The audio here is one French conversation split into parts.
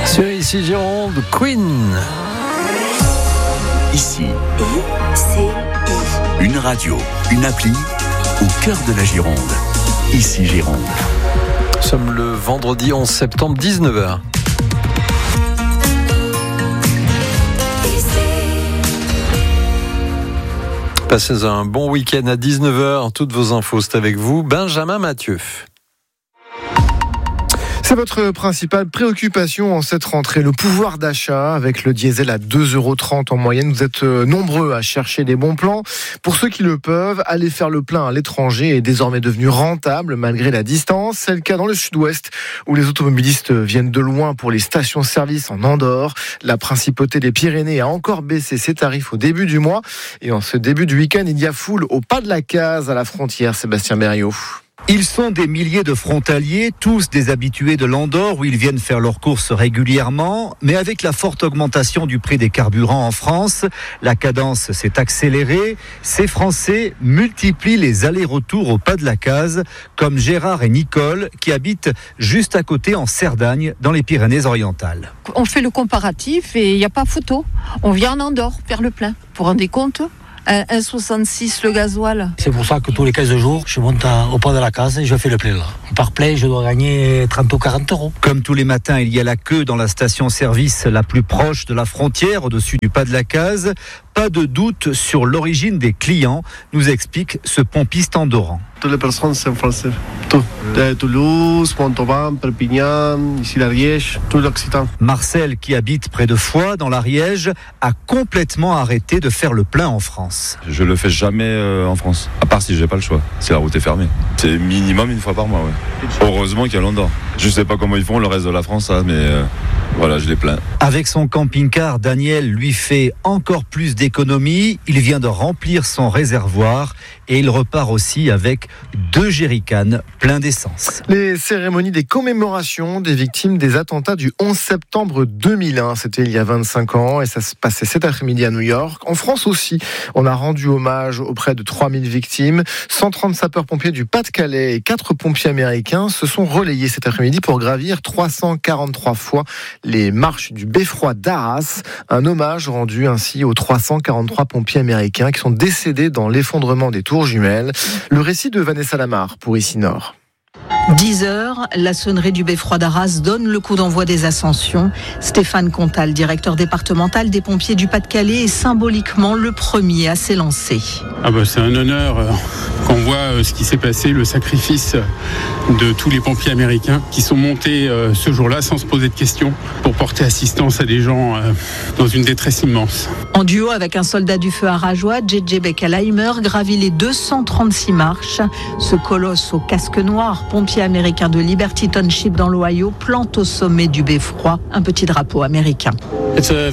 Sur Ici Gironde, Queen. Ici, une radio, une appli au cœur de la Gironde. Ici Gironde. Nous sommes le vendredi 11 septembre, 19h. Passez un bon week-end à 19h. Toutes vos infos, c'est avec vous, Benjamin Mathieu. C'est votre principale préoccupation en cette rentrée, le pouvoir d'achat avec le diesel à 2,30 € en moyenne. Vous êtes nombreux à chercher des bons plans. Pour ceux qui le peuvent, aller faire le plein à l'étranger est désormais devenu rentable malgré la distance. C'est le cas dans le sud-ouest où les automobilistes viennent de loin pour les stations-service en Andorre. La principauté des Pyrénées a encore baissé ses tarifs au début du mois. Et en ce début du week-end, il y a foule au pas de la case à la frontière. Sébastien Berriot. Ils sont des milliers de frontaliers, tous des habitués de l'Andorre où ils viennent faire leurs courses régulièrement. Mais avec la forte augmentation du prix des carburants en France, la cadence s'est accélérée. Ces Français multiplient les allers-retours au pas de la case, comme Gérard et Nicole qui habitent juste à côté en Cerdagne, dans les Pyrénées-Orientales. On fait le comparatif et il n'y a pas photo. On vient en Andorre faire le plein. Vous vous rendez compte ? 1,66 le gasoil. C'est pour ça que tous les 15 jours, je monte au pas de la case et je fais le plein là. Par plein, je dois gagner 30 ou 40 €. Comme tous les matins, il y a la queue dans la station-service la plus proche de la frontière, au-dessus du pas de la case. Pas de doute sur l'origine des clients, nous explique ce pompiste andorran. Toutes les personnes sont françaises. Tout. De Toulouse, Montauban, Perpignan, ici l'Ariège, tout l'Occitan. Marcel, qui habite près de Foix, dans l'Ariège, a complètement arrêté de faire le plein en France. Je le fais jamais en France, à part si j'ai pas le choix. Si la route est fermée. C'est minimum une fois par mois, ouais. Heureusement qu'il y a l'Andorre. Je sais pas comment ils font le reste de la France, mais voilà, je les plains. Avec son camping-car, Daniel lui fait encore plus d'économies. Il vient de remplir son réservoir et il repart aussi avec 2 jerrycans pleins d'essence. Les cérémonies des commémorations des victimes des attentats du 11 septembre 2001. C'était il y a 25 ans et ça se passait cet après-midi à New York. En France aussi, on a rendu hommage auprès de 3000 victimes. 130 sapeurs-pompiers du Pas-de-Calais et 4 pompiers américains se sont relayés cet après-midi pour gravir 343 fois les marches du beffroi d'Arras. Un hommage rendu ainsi aux 343 pompiers américains qui sont décédés dans l'effondrement des tours jumelles. Le récit de Vanessa Lamar pour Ici Nord. 10h, la sonnerie du beffroi d'Arras donne le coup d'envoi des ascensions. Stéphane Contal, directeur départemental des pompiers du Pas-de-Calais, est symboliquement le premier à s'élancer. C'est un honneur qu'on voit ce qui s'est passé, le sacrifice de tous les pompiers américains qui sont montés ce jour-là sans se poser de questions pour porter assistance à des gens dans une détresse immense. En duo avec un soldat du feu à Rajoie, JJ Beckelheimer gravit les 236 marches. Ce colosse au casque noir, pompier américain de Liberty Township dans l'Ohio, plante au sommet du beffroi un petit drapeau américain. C'est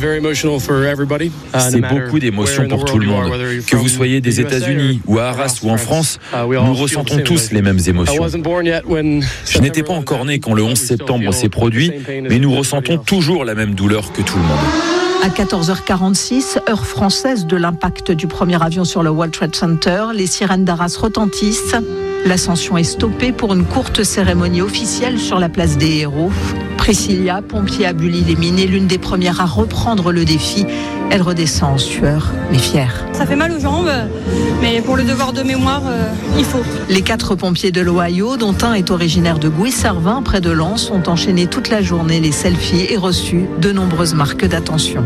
beaucoup d'émotions pour tout le monde. Que vous soyez des États-Unis ou à Arras ou en France, nous ressentons tous les mêmes émotions. Je n'étais pas encore né quand le 11 septembre s'est produit, mais nous ressentons toujours la même douleur que tout le monde. À 14h46, heure française de l'impact du premier avion sur le World Trade Center, les sirènes d'Arras retentissent. L'ascension est stoppée pour une courte cérémonie officielle sur la place des Héros. Priscilla, pompier à Bully-les-Mines, est l'une des premières à reprendre le défi. Elle redescend en sueur, mais fière. Ça fait mal aux jambes, mais pour le devoir de mémoire, il faut. Les 4 pompiers de l'Ohio, dont un est originaire de Gouy-Servin, près de Lens, ont enchaîné toute la journée les selfies et reçu de nombreuses marques d'attention.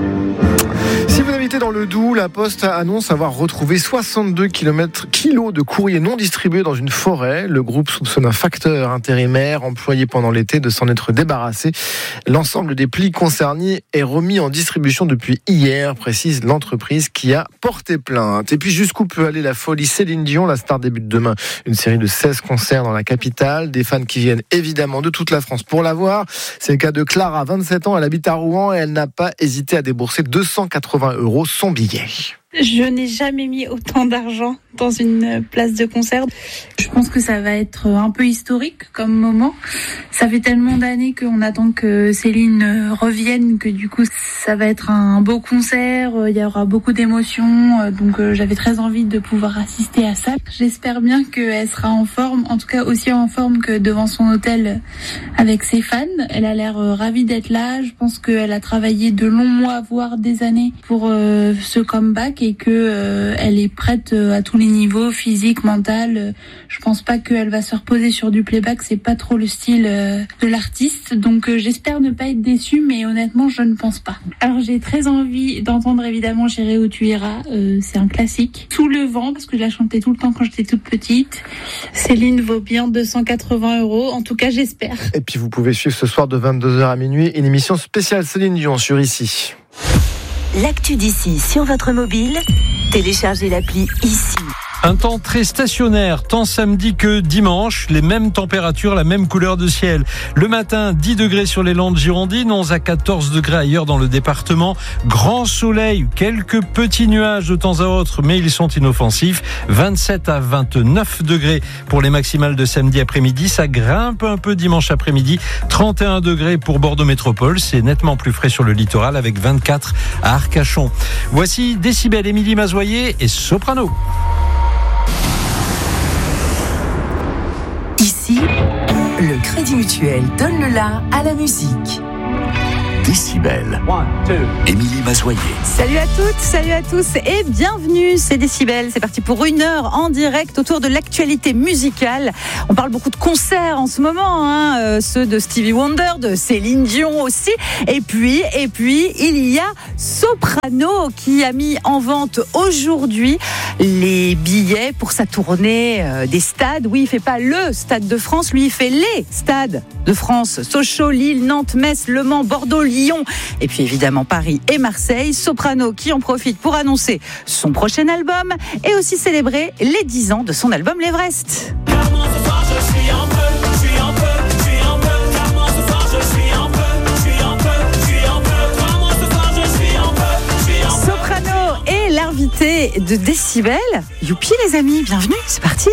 Si vous habitez dans le Doubs, la Poste annonce avoir retrouvé 62 kilos de courrier non distribués dans une forêt. Le groupe soupçonne un facteur intérimaire employé pendant l'été de s'en être débarrassé. L'ensemble des plis concernés est remis en distribution depuis hier, précise l'entreprise qui a porté plainte. Et puis jusqu'où peut aller la folie Céline Dion? La star débute demain une série de 16 concerts dans la capitale. Des fans qui viennent évidemment de toute la France pour la voir. C'est le cas de Clara, 27 ans, elle habite à Rouen et elle n'a pas hésité à débourser 280 € son billet. Je n'ai jamais mis autant d'argent dans une place de concert. Je pense que ça va être un peu historique comme moment. Ça fait tellement d'années qu'on attend que Céline revienne que du coup ça va être un beau concert, il y aura beaucoup d'émotions, donc j'avais très envie de pouvoir assister à ça. J'espère bien qu'elle sera en forme, en tout cas aussi en forme que devant son hôtel avec ses fans. Elle a l'air ravie d'être là, je pense qu'elle a travaillé de longs mois, voire des années pour ce comeback et que elle est prête à tous les niveaux, physique, mental. Je pense pas qu'elle va se reposer sur du playback, c'est pas trop le style de l'artiste, donc j'espère ne pas être déçue, mais honnêtement je ne pense pas. Alors j'ai très envie d'entendre évidemment J'irai où tu iras, c'est un classique. Sous le vent, parce que je la chantais tout le temps quand j'étais toute petite. Céline vaut bien 280 €, en tout cas j'espère. Et puis vous pouvez suivre ce soir de 22h à minuit une émission spéciale Céline Dion sur Ici. L'actu d'ici sur votre mobile, téléchargez l'appli Ici. Un temps très stationnaire, tant samedi que dimanche, les mêmes températures, la même couleur de ciel. Le matin, 10 degrés sur les Landes girondines, 11 à 14 degrés ailleurs dans le département. Grand soleil, quelques petits nuages de temps à autre, mais ils sont inoffensifs. 27 à 29 degrés pour les maximales de samedi après-midi. Ça grimpe un peu dimanche après-midi. 31 degrés pour Bordeaux Métropole. C'est nettement plus frais sur le littoral avec 24 à Arcachon. Voici Décibel, Émilie Mazoyer et Soprano. Ici, le Crédit Mutuel donne le la à la musique. Décibel. Émilie Mazoyer. Salut à toutes, salut à tous et bienvenue, c'est Décibel. C'est parti pour 1 heure en direct autour de l'actualité musicale. On parle beaucoup de concerts en ce moment, ceux de Stevie Wonder, de Céline Dion aussi. Et puis, il y a Soprano qui a mis en vente aujourd'hui les billets pour sa tournée des stades. Oui, il fait pas le Stade de France, lui il fait les stades de France. Sochaux, Lille, Nantes, Metz, Le Mans, Bordeaux, Lyon et puis évidemment Paris et Marseille. Soprano qui en profite pour annoncer son prochain album et aussi célébrer les 10 ans de son album L'Everest. Soprano est l'invité de Décibel. Youpi les amis, bienvenue, c'est parti.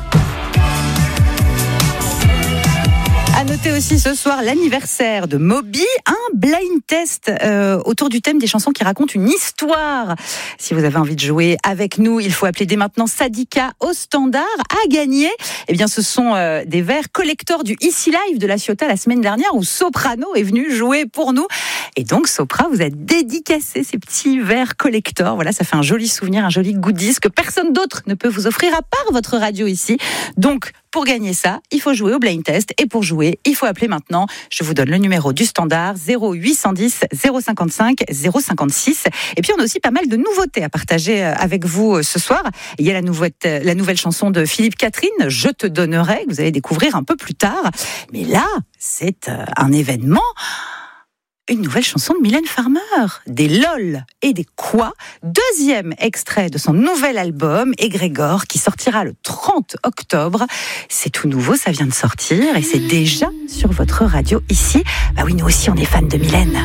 À noter aussi ce soir l'anniversaire de Moby, un blind test autour du thème des chansons qui racontent une histoire. Si vous avez envie de jouer avec nous, il faut appeler dès maintenant Sadika au standard. À gagner, eh bien, ce sont des verres collector du Ici Live de La Ciotat la semaine dernière où Soprano est venu jouer pour nous. Et donc Sopra vous a dédicacé ces petits verres collector. Voilà, ça fait un joli souvenir, un joli goodies que personne d'autre ne peut vous offrir à part votre radio ici. Donc, pour gagner ça, il faut jouer au blind test. Et pour jouer, il faut appeler maintenant. Je vous donne le numéro du standard 0810 055 056. Et puis on a aussi pas mal de nouveautés à partager avec vous ce soir. Il y a la nouvelle chanson de Philippe Catherine, Je te donnerai, que vous allez découvrir un peu plus tard. Mais là, c'est un événement. Une nouvelle chanson de Mylène Farmer, des LOL et des Quoi. Deuxième extrait de son nouvel album, Égrégore, qui sortira le 30 octobre. C'est tout nouveau, ça vient de sortir et c'est déjà sur votre radio ici. Bah oui, nous aussi on est fans de Mylène.